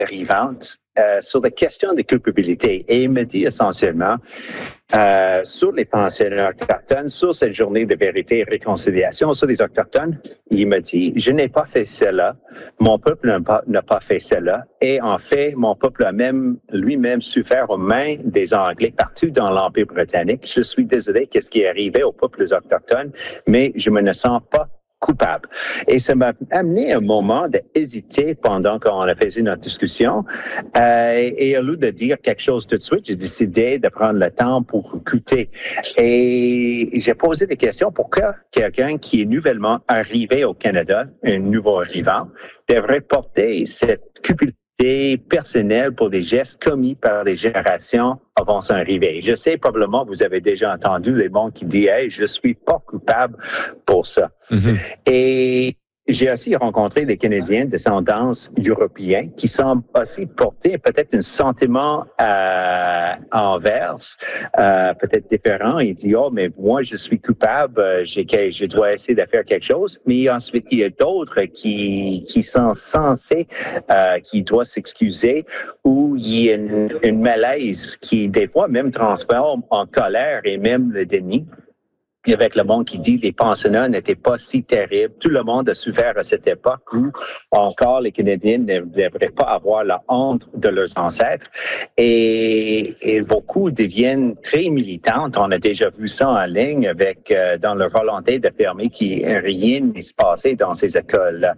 arrivante sur la question de culpabilité. Et il me dit essentiellement, sur les pensionnats autochtones, sur cette journée de vérité et réconciliation, sur les Autochtones, il me dit, je n'ai pas fait cela, mon peuple n'a pas fait cela, et en fait, mon peuple a lui-même souffert aux mains des Anglais partout dans l'Empire britannique. Je suis désolé qu'est-ce qui est arrivé aux peuples autochtones, mais je me ne sens pas coupable. Et ça m'a amené un moment d'hésiter pendant qu'on a fait notre discussion. Et au lieu de dire quelque chose tout de suite, j'ai décidé de prendre le temps pour écouter. Et j'ai posé des questions. Pourquoi quelqu'un qui est nouvellement arrivé au Canada, un nouveau arrivant, devrait porter cette culpabilité personnelle pour des gestes commis par des générations avant son arrivée? Je sais, probablement, vous avez déjà entendu les gens qui disent « Hey, je suis pas coupable pour ça. Mm-hmm. Et j'ai aussi rencontré des Canadiens de descendance européenne qui semblent aussi porter peut-être un sentiment envers, peut-être différent. Ils disent, oh, mais moi, je suis coupable, je dois essayer de faire quelque chose. Mais ensuite, il y a d'autres qui sont censés, qui doivent s'excuser, ou il y a une malaise qui, des fois, même transforme en colère et même le déni. Et avec le monde qui dit que les pensionnats n'étaient pas si terribles. Tout le monde a souffert à cette époque où encore les Canadiens ne devraient pas avoir la honte de leurs ancêtres. Et beaucoup deviennent très militantes. On a déjà vu ça en ligne avec dans leur volonté de fermer qu'il rien ne se passait dans ces écoles-là.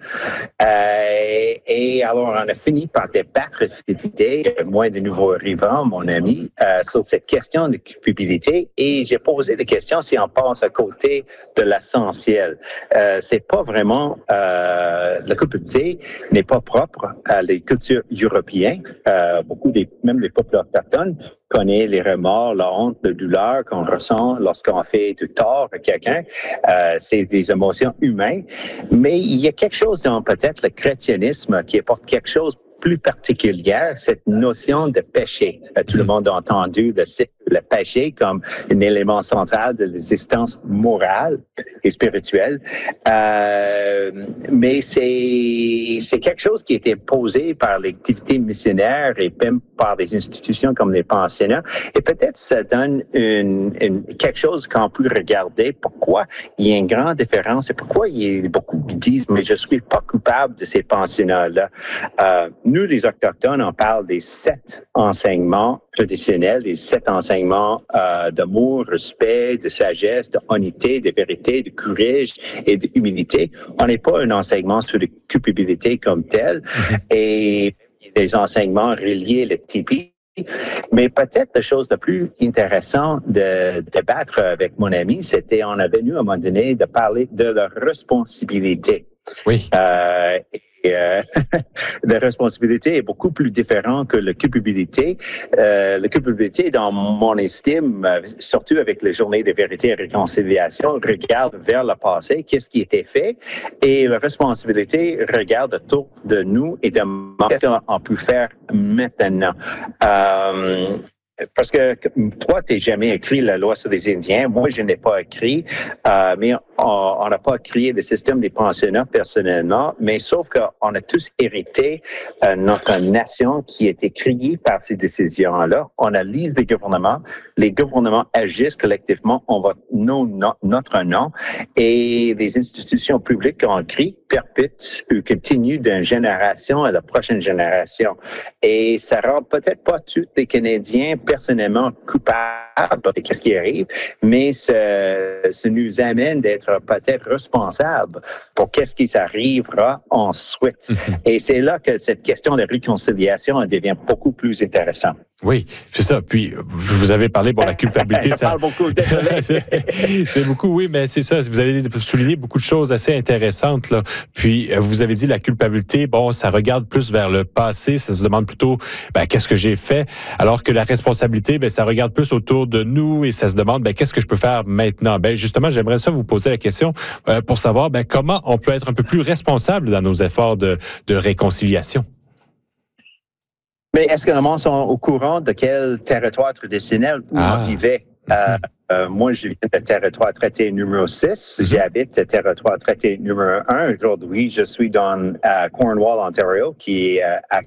Et alors, on a fini par débattre cette idée, moi de nouveau arrivant, mon ami, sur cette question de culpabilité. Et j'ai posé des questions si on pense à côté de l'essentiel. C'est pas vraiment la culpabilité n'est pas propre à les cultures européennes. Même les peuples autochtones connaissent les remords, la honte, la douleur qu'on ressent lorsqu'on fait du tort à quelqu'un. C'est des émotions humaines. Mais il y a quelque chose dans peut-être le chrétianisme qui apporte quelque chose plus particulière, cette notion de péché. Tout le monde a entendu le péché comme un élément central de l'existence morale et spirituelle. Mais c'est quelque chose qui a été posé par l'activité missionnaire et même par des institutions comme les pensionnats. Et peut-être ça donne quelque chose qu'on peut regarder. Pourquoi il y a une grande différence et pourquoi il y a beaucoup qui disent « mais je suis pas coupable de ces pensionnats-là ». Nous, les Autochtones, on parle des 7 enseignements traditionnels, des 7 enseignements d'amour, respect, de sagesse, de honnêteté, de vérité, de courage et d'humilité. On n'est pas un enseignement sur la culpabilité comme tel et des enseignements reliés à la typie. Mais peut-être la chose la plus intéressante de débattre avec mon ami, c'était on a venu à un moment donné de parler de la responsabilité. Oui. La responsabilité est beaucoup plus différente que la culpabilité. La culpabilité, dans mon estime, surtout avec les journées de vérité et réconciliation, regarde vers le passé, qu'est-ce qui était fait, et la responsabilité regarde autour de nous et demande qu'est-ce qu'on peut faire maintenant. Parce que toi, tu n'as jamais écrit la loi sur les Indiens. Moi, je n'ai pas écrit. Mais on n'a pas créé le système des pensionnats personnellement. Mais sauf qu'on a tous hérité notre nation qui a été créée par ces décisions-là. On a liste des gouvernements. Les gouvernements agissent collectivement. On va notre nom. Et les institutions publiques qu'on crée perpétuent ou continuent d'une génération à la prochaine génération. Et ça rend peut-être pas tous les Canadiens personnellement coupables de ce qui arrive, mais ça nous amène d'être peut-être responsables pour qu'est-ce qui s'arrivera ensuite. Et c'est là que cette question de réconciliation devient beaucoup plus intéressante. Oui, c'est ça. Puis, je vous avais parlé, la culpabilité, ça parle beaucoup, désolé. c'est beaucoup, oui, mais c'est ça. Vous avez souligné beaucoup de choses assez intéressantes, là. Puis, vous avez dit la culpabilité, ça regarde plus vers le passé, ça se demande plutôt, qu'est-ce que j'ai fait? Alors que la responsabilité, ça regarde plus autour de nous et ça se demande, qu'est-ce que je peux faire maintenant? Justement, j'aimerais ça vous poser la question pour savoir, comment on peut être un peu plus responsable dans nos efforts de réconciliation. Mais est-ce que le monde sont au courant de quel territoire traditionnel où on vivait? Moi, je viens de territoire traité numéro 6. J'habite le territoire traité numéro 1. Aujourd'hui, je suis dans Cornwall, Ontario, qui est